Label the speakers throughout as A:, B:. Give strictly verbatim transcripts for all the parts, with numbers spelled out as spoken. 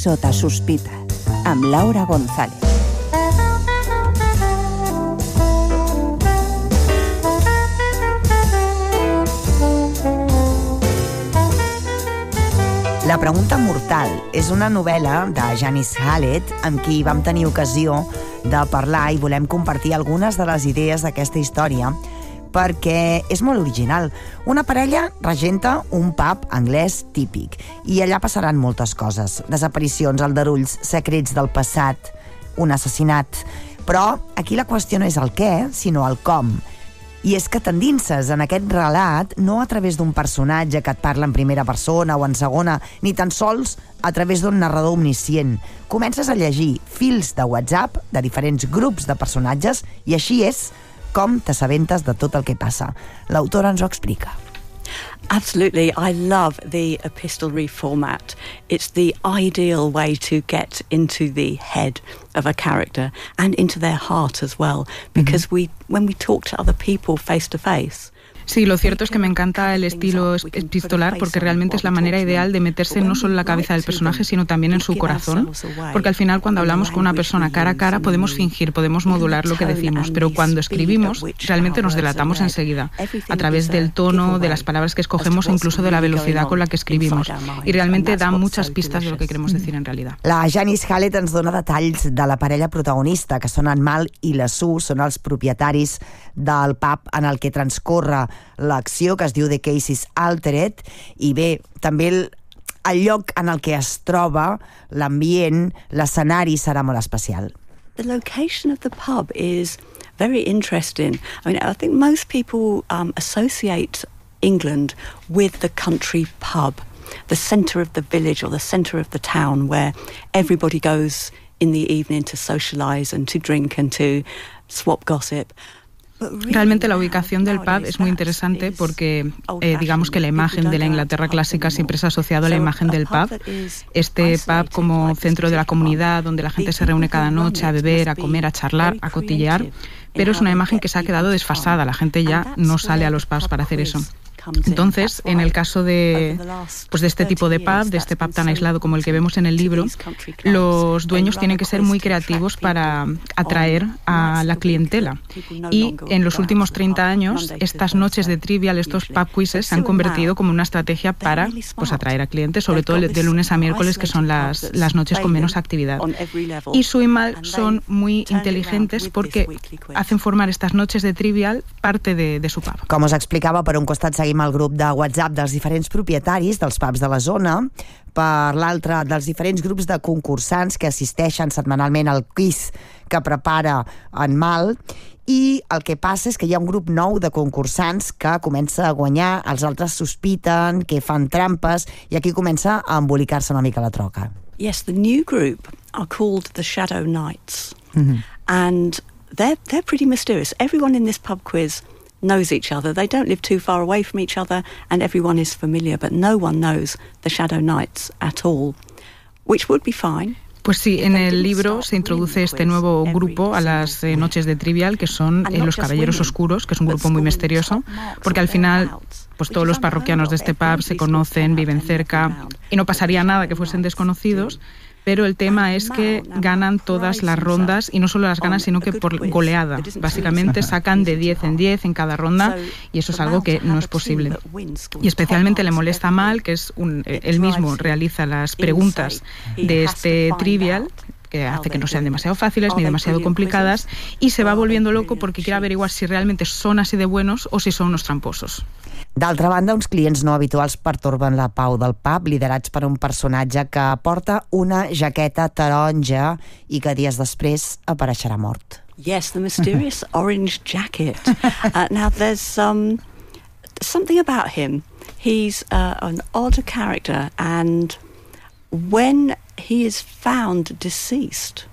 A: Sota sospita, amb Laura González. La pregunta mortal és una novel·la de Janice Hallett amb qui vam tenir ocasió de parlar i volem compartir algunes de les idees d'aquesta història perquè és molt original. Una parella regenta un pub anglès típic i allà passaran moltes coses. Desaparicions, aldarulls, secrets del passat, un assassinat. Però aquí la qüestió no és el què, sinó el com. I és que t'endinses en aquest relat no a través d'un personatge que et parla en primera persona o en segona, ni tan sols a través d'un narrador omniscient. Comences a llegir fils de WhatsApp de diferents grups de personatges i així és com t'assabentes de tot el que passa. L'autora ens ho explica.
B: Absolutely. I love the epistolary format. It's the ideal way to get into the head of a character and into their heart as well, because mm-hmm. we, when we talk to other people face to face,
C: Sí, lo cierto es que me encanta el estilo epistolar porque realmente es la manera ideal de meterse no solo en la cabeza del personaje, sino también en su corazón. Porque al final, cuando hablamos con una persona cara a cara, podemos fingir, podemos modular lo que decimos, pero cuando escribimos, realmente nos delatamos enseguida, a través del tono, de las palabras que escogemos e incluso de la velocidad con la que escribimos. Y realmente da muchas pistas de lo que queremos decir en realidad.
A: La Janice Hallett ens dona detalls de la parella protagonista, que són en Mal i la Sue, són els propietaris del pub en el que transcorre l'acció, que es diu The Case is Altered, i bé, també el, el lloc en el que es troba, l'ambient, l'escenari serà molt especial.
B: The location of the pub is very interesting. I mean, I think most people um, associate England with the country pub, the centre of the village or the centre of the town where everybody goes in the evening to socialise and to drink and to swap gossip.
C: Realmente la ubicación del pub es muy interesante porque eh, digamos que la imagen de la Inglaterra clásica siempre se ha asociado a la imagen del pub. Este pub como centro de la comunidad donde la gente se reúne cada noche a beber, a comer, a charlar, a cotillear, pero es una imagen que se ha quedado desfasada. La gente ya no sale a los pubs para hacer eso. Entonces, en el caso de, pues de este tipo de pub, de este pub tan aislado como el que vemos en el libro, los dueños tienen que ser muy creativos para atraer a la clientela. Y en los últimos treinta años, estas noches de trivial, estos pub quizzes, se han convertido como una estrategia para pues, atraer a clientes, sobre todo de lunes a miércoles, que son las, las noches con menos actividad. Y Sue y Mal son muy inteligentes porque hacen formar estas noches de trivial parte de, de su pub.
A: Com us explicava, per un costat seguim el grup de WhatsApp dels diferents propietaris dels pubs de la zona, per l'altre dels diferents grups de concursants que assisteixen setmanalment al quiz que prepara en Mal, i el que passa és que hi ha un grup nou de concursants que comença a guanyar, els altres sospiten que fan trampes i aquí comença a embolicar-se una mica la troca.
B: Yes, the new group are called the Shadow Knights, mm-hmm. and they're, they're pretty mysterious. Everyone in this pub quiz knows each other. They don't live too far away from each other and everyone is familiar, but no one knows the Shadow Knights at all, which would be fine.
C: Pues sí, en el libro se introduce este nuevo grupo a las eh, noches de trivial, que son eh, los Caballeros Oscuros, que es un grupo muy misterioso, porque al final pues todos los parroquianos de este pub se conocen, viven cerca y no pasaría nada que fuesen desconocidos. Pero el tema es que ganan todas las rondas, y no solo las ganan, sino que por goleada. Básicamente sacan de diez en diez en cada ronda, y eso es algo que no es posible. Y especialmente le molesta a Mal, que es un, él mismo realiza las preguntas de este trivial, que hace que no sean demasiado fáciles ni demasiado complicadas, y se va volviendo loco porque quiere averiguar si realmente son así de buenos o si son unos tramposos.
A: D'altra banda, uns clients no habituals pertorben la pau del pub, liderats per un personatge que porta una jaqueta taronja i que dies després apareixerà mort.
B: Yes, the mysterious orange jacket. Uh, now, there's um, something about him. He's uh, an odd character, and when he is found deceased,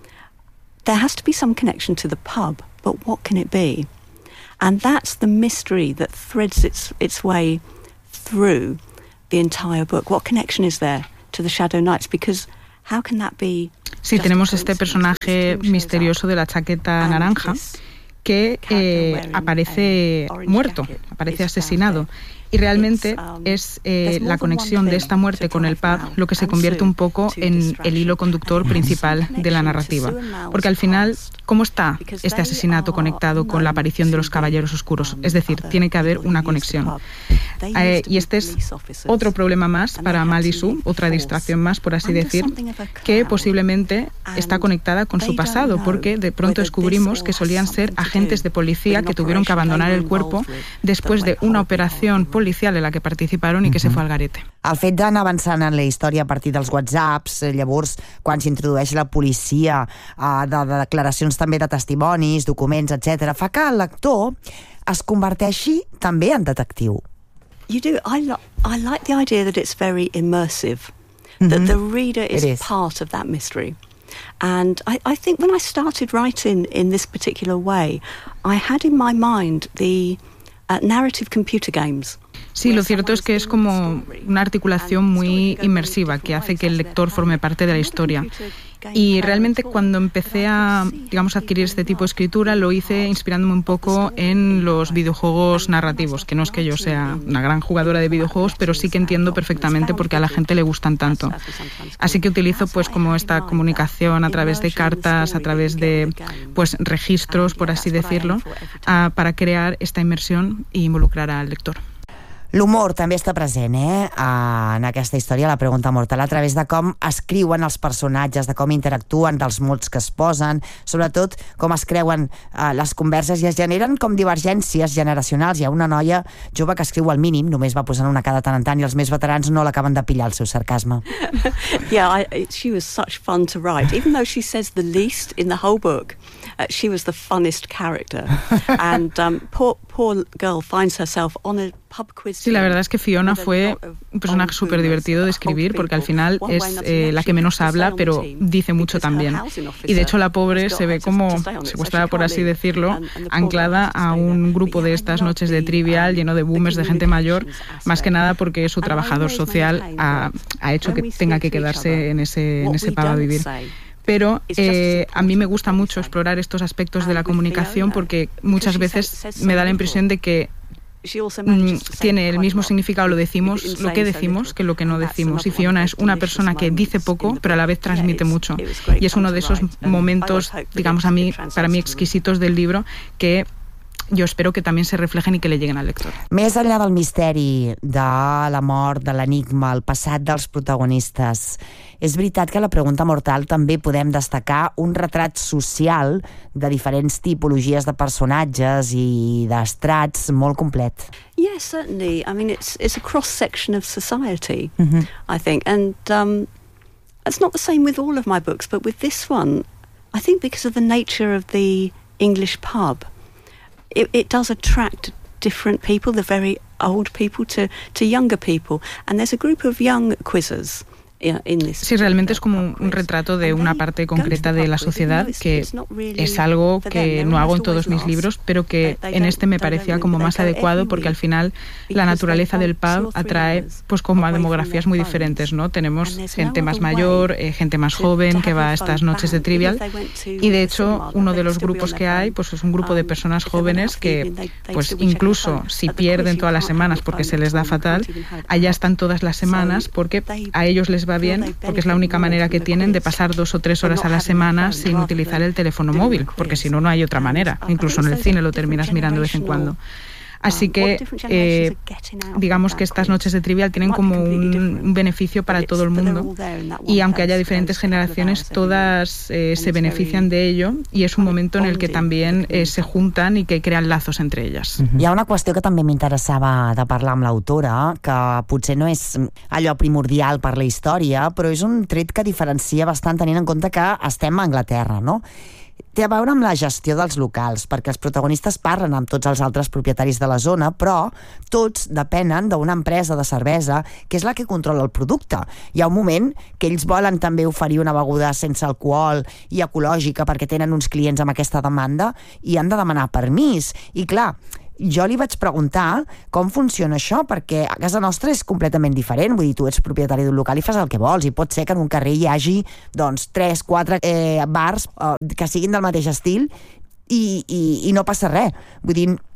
B: there has to be some connection to the pub, but what can it be? And that's the mystery that threads its its way through the entire book. What connection is there to the Shadow Knights? Because how can that be?
C: Sí, tenemos este personaje misterioso de la chaqueta naranja que eh, aparece muerto, aparece asesinado. Y realmente es eh, la conexión de esta muerte con el pub lo que se convierte un poco en el hilo conductor principal de la narrativa. Porque al final, ¿cómo está este asesinato conectado con la aparición de los caballeros oscuros? Es decir, tiene que haber una conexión. Eh, y este es otro problema más para Mali Sue, otra distracción más, por así decir, que posiblemente está conectada con su pasado, porque de pronto descubrimos que solían ser agentes de policía que tuvieron que abandonar el cuerpo después de una operación policial policial en la que participaron i que se fue al garete.
A: El fet d'anar avançant en la història a partir dels whatsapps, llavors, quan s'introdueix la policia, de, de declaracions també de testimonis, documents, etcètera, fa que el lector es converteixi també en detectiu.
B: You do. I, lo- I like the idea that it's very immersive, mm-hmm. that the reader is, is part of that mystery. And I, I think when I started writing in this particular way, I had in my mind the uh, narrative computer games.
C: Sí, lo cierto es que es como una articulación muy inmersiva que hace que el lector forme parte de la historia. Y realmente cuando empecé a, digamos, adquirir este tipo de escritura lo hice inspirándome un poco en los videojuegos narrativos, que no es que yo sea una gran jugadora de videojuegos, pero sí que entiendo perfectamente por qué a la gente le gustan tanto. Así que utilizo pues como esta comunicación a través de cartas, a través de pues registros, por así decirlo, a, para crear esta inmersión e involucrar al lector.
A: L'humor també està present eh? en aquesta història, La pregunta mortal, a través de com escriuen els personatges, de com interactuen, dels mots que es posen, sobretot com es creuen eh, les converses i es generen com divergències generacionals. Hi ha una noia jove que escriu al mínim, només va posant una cada tant en tant, i els més veterans no l'acaben de pillar el seu sarcasme.
B: Yeah, I, she was such fun to write. Even though she says the least in the whole book, uh, she was the funnest character. And um, poor, poor girl finds herself on a pub quiz.
C: Sí, la verdad es que Fiona fue un personaje súper divertido de escribir porque al final es eh, la que menos habla, pero dice mucho también. Y de hecho la pobre se ve como secuestrada, por así decirlo, anclada a un grupo de estas noches de trivial lleno de boomers, de gente mayor, más que nada porque su trabajador social ha, ha hecho que tenga que quedarse en ese, en ese pub a vivir. Pero eh, a mí me gusta mucho explorar estos aspectos de la comunicación porque muchas veces me da la impresión de que Mm, tiene el mismo significado lo decimos, lo que decimos que lo que no decimos. Y Fiona es una persona que dice poco, pero a la vez transmite mucho. Y es uno de esos momentos, digamos, a mí, para mí exquisitos del libro que jo espero que també se reflejen i que le lleguen al lector.
A: Més enllà del misteri, de la mort, de l'enigma, el passat dels protagonistes, és veritat que a La pregunta mortal també podem destacar un retrat social de diferents tipologies de personatges i d'estrats molt complet.
B: Yes, certainly. I mean, it's, it's a cross-section of society, mm-hmm. I think. And um, it's not the same with all of my books, but with this one, I think because of the nature of the English pub, It, it does attract different people, the very old people to, to younger people. And there's a group of young quizzers.
C: Sí, realmente es como un retrato de una parte concreta de la sociedad que es algo que no hago en todos mis libros, pero que en este me parecía como más adecuado porque al final la naturaleza del pub atrae pues como a demografías muy diferentes, ¿no? Tenemos gente más mayor, eh, gente más joven que va a estas noches de trivial y de hecho uno de los grupos que hay pues es un grupo de personas jóvenes que pues incluso si pierden todas las semanas porque se les da fatal, allá están todas las semanas porque a ellos les va bien porque es la única manera que tienen de pasar dos o tres horas a la semana sin utilizar el teléfono móvil, porque si no, no hay otra manera. Incluso en el cine lo terminas mirando de vez en cuando. Así que eh, digamos que estas noches de trivial tienen como un, un beneficio para todo el mundo y aunque haya diferentes generaciones, todas eh, se benefician de ello y es un momento en el que también eh, se juntan i que crean lazos entre ellas.
A: Mm-hmm. Hi ha una qüestió que també m'interessava de parlar amb l'autora, que potser no és allò primordial per la història, però és un tret que diferencia bastant tenint en compte que estem a Anglaterra, no? Té a veure amb la gestió dels locals, perquè els protagonistes parlen amb tots els altres propietaris de la zona, però tots depenen d'una empresa de cervesa que és la que controla el producte. Hi ha un moment que ells volen també oferir una beguda sense alcohol i ecològica perquè tenen uns clients amb aquesta demanda i han de demanar permís. I clar, jo li vaig preguntar com funciona això, perquè a casa nostra és completament diferent. Vull dir, tu ets propietari d'un local i fas el que vols, i pot ser que en un carrer hi hagi doncs, tres, quatre eh, bars eh, que siguin del mateix estil i, i, i no passa res. Vull dir,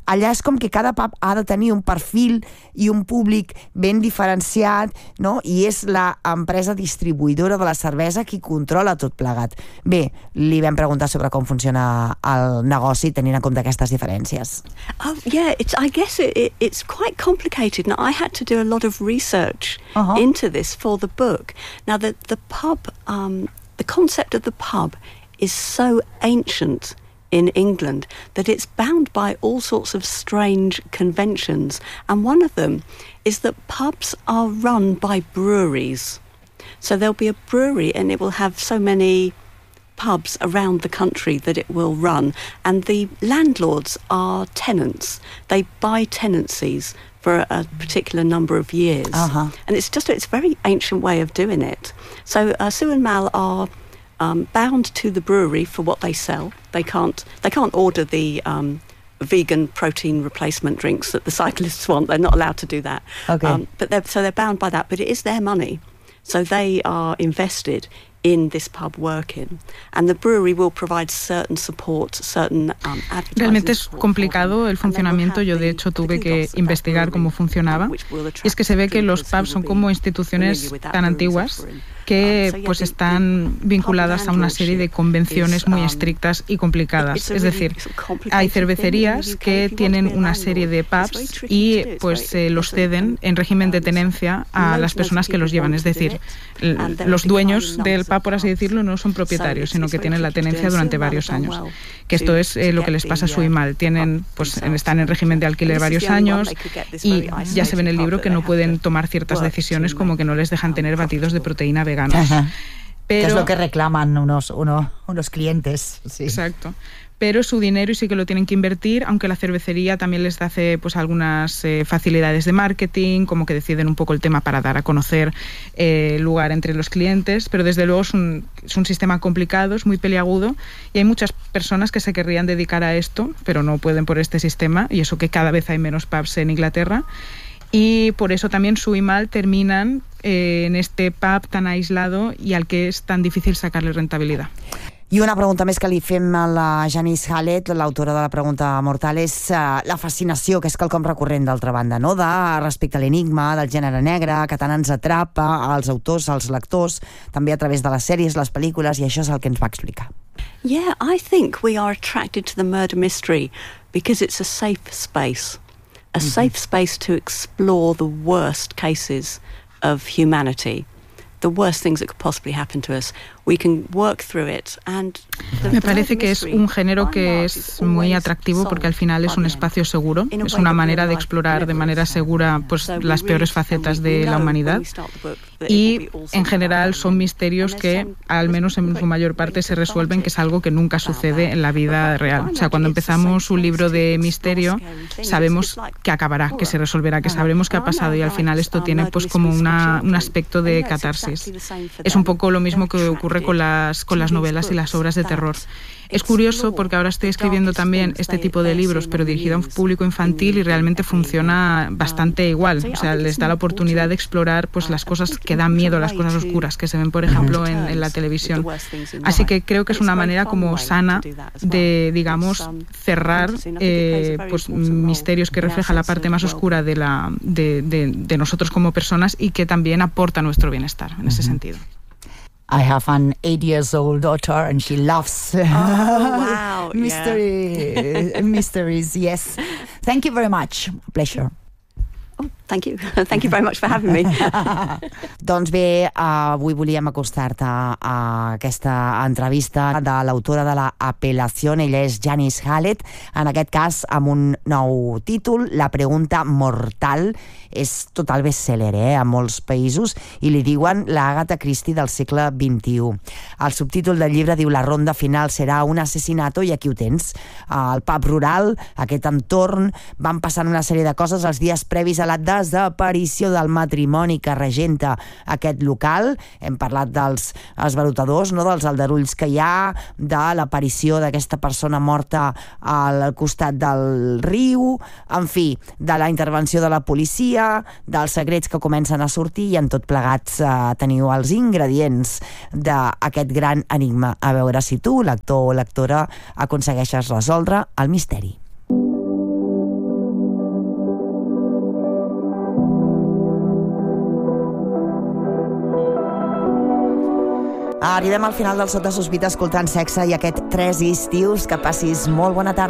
A: allà és com que cada pub ha de tenir un perfil i un públic ben diferenciat, no? I és l'empresa distribuïdora de la cervesa qui controla tot plegat. Bé, li vam preguntar sobre com funciona el negoci tenint en compte aquestes diferències.
B: Oh, yeah, it's, I guess it, it, it's quite complicated. Now, I had to do a lot of research uh-huh. into this for the book. Now, the, the pub, um, the concept of the pub is so ancient in England that it's bound by all sorts of strange conventions. And one of them is that pubs are run by breweries. So there'll be a brewery and it will have so many pubs around the country that it will run. And the landlords are tenants. They buy tenancies for a particular number of years.
A: Uh-huh.
B: And it's just, it's a very ancient way of doing it. So uh, Sue and Mal are Um, bound to the brewery for what they sell. They can't they can't order the um, vegan protein replacement drinks that the cyclists want. They're not allowed to do that.
A: Okay.
B: Um, but they're, so they're bound by that. But it is their money. So they are invested in this pub working, and the brewery will provide certain support, certain um, advertising.
C: Realmente es complicado el funcionamiento. Yo de hecho tuve que investigar cómo funcionaba. Y es que se ve que los pubs son como instituciones tan antiguas que pues están vinculadas a una serie de convenciones muy estrictas y complicadas. Es decir, hay cervecerías que tienen una serie de pubs y pues eh, los ceden en régimen de tenencia a las personas que los llevan. Es decir, los dueños del pub, por así decirlo, no son propietarios, sino que tienen la tenencia durante varios años. Que esto es eh, lo que les pasa a Sue y Mal. Tienen, pues, están en régimen de alquiler varios años y ya se ve en el libro que no pueden tomar ciertas decisiones, como que no les dejan tener batidos de proteína veganos.
A: Ajá. Pero, que es lo que reclaman unos, uno, unos clientes. Sí.
C: Exacto. Pero es su dinero y sí que lo tienen que invertir, aunque la cervecería también les hace pues algunas eh, facilidades de marketing, como que deciden un poco el tema para dar a conocer el eh, lugar entre los clientes, pero desde luego es un, es un sistema complicado, es muy peliagudo y hay muchas personas que se querrían dedicar a esto, pero no pueden por este sistema, y eso que cada vez hay menos pubs en Inglaterra. Y por eso también Sue y Mal terminan eh, en este pub tan aislado y al que es tan difícil sacarle rentabilidad.
A: I una pregunta més que li fem a la Janice Hallett, l'autora de la pregunta mortal, és uh, la fascinació, que és quelcom recurrent d'altra banda, no? De, respecte a l'enigma del gènere negre, que tant ens atrapa als autors, als lectors, també a través de les sèries, les pel·lícules, i això és el que ens va explicar.
B: Yeah, I think we are attracted to the murder mystery because it's a safe space. A mm-hmm. safe space to explore the worst cases of humanity. The worst things that could possibly happen to us. We can work through it and
C: me parece que es un género que es muy atractivo porque al final es un espacio seguro, es una manera de explorar de manera segura pues las peores facetas de la humanidad y en general son misterios que al menos en su mayor parte se resuelven, que es algo que nunca sucede en la vida real. O sea, cuando empezamos un libro de misterio sabemos que acabará, que se resolverá, que sabremos qué ha pasado y al final esto tiene pues como una, un aspecto de catarsis. Es un poco lo mismo que ocurre con las, con las novelas y las obras de terror. Es curioso porque ahora estoy escribiendo también este tipo de libros, pero dirigido a un público infantil y realmente funciona bastante igual. O sea, les da la oportunidad de explorar pues las cosas que dan miedo, las cosas oscuras que se ven, por ejemplo, en, en la televisión. Así que creo que es una manera como sana de, digamos, cerrar eh, pues misterios que reflejan la parte más oscura de, la, de, de, de nosotros como personas y que también aporta nuestro bienestar en ese sentido.
A: I have an eight years old daughter and she loves
B: oh, wow.
A: mystery
B: yeah.
A: mysteries. Yes. Thank you very much. Pleasure.
B: Oh, thank you. Thank you very much for having me.
A: Doncs bé, uh, avui volíem acostar-te a aquesta entrevista de l'autora de la Apelació. Ella és Janice Hallett, en aquest cas amb un nou títol, La pregunta mortal. És total best-seller, eh, a molts països, i li diuen la Agatha Christie del segle vint-i-u. El subtítol del llibre diu La ronda final serà un assassinato, i aquí ho tens. Al pub rural, aquest entorn, van passant una sèrie de coses els dies previs a la desaparició del matrimoni que regenta aquest local. Hem parlat dels esvalotadors, no? Dels aldarulls que hi ha, de l'aparició d'aquesta persona morta al costat del riu, en fi, de la intervenció de la policia, dels secrets que comencen a sortir, i en tot plegats eh, teniu els ingredients d'aquest gran enigma. A veure si tu, lector o lectora, aconsegueixes resoldre el misteri. Arribem al final del Sota Sospita escoltant Sexe i aquest Tres estius. Que passis molt bona tarda.